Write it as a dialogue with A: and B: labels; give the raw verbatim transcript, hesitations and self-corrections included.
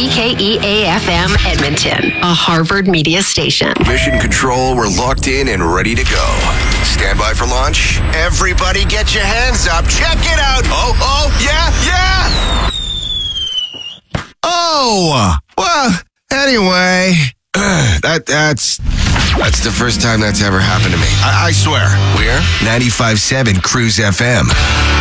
A: C K E A F M Edmonton, a Harvard media station.
B: Mission Control, we're locked in and ready to go. Stand by for launch. Everybody get your hands up. Check it out. Oh, oh, yeah, yeah. Oh, well, anyway, that that's that's the first time that's ever happened to me. I, I swear. We're ninety-five point seven Cruise F M.